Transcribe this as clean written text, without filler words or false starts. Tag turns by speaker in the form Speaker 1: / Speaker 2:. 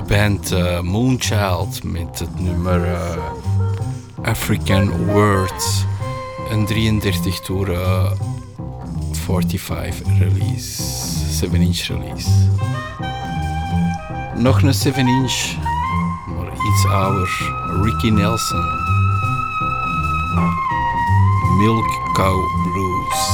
Speaker 1: band Moonchild met het nummer African Words. Een 33 toer 45 release, 7-inch release. Nog een 7-inch, maar iets ouder, Ricky Nelson. Milk Cow Blues.